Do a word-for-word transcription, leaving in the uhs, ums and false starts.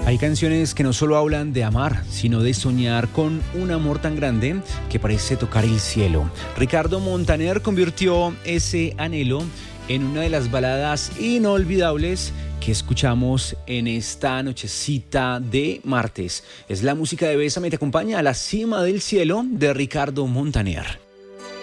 Hay canciones que no solo hablan de amar, sino de soñar con un amor tan grande que parece tocar el cielo. Ricardo Montaner convirtió ese anhelo en una de las baladas inolvidables que escuchamos en esta nochecita de martes. Es la música de Bésame te acompaña a la cima del cielo de Ricardo Montaner.